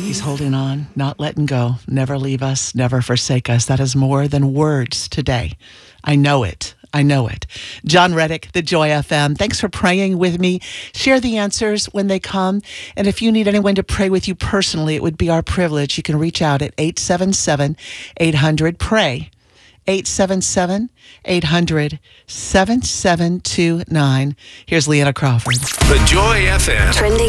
He's holding on, not letting go, never leave us, never forsake us. That is more than words today. I know it. I know it. John Reddick, The Joy FM. Thanks for praying with me. Share the answers when they come. And if you need anyone to pray with you personally, it would be our privilege. You can reach out at 877-800-PRAY. 877-800-7729. Here's Leanna Crawford. The Joy FM. Trending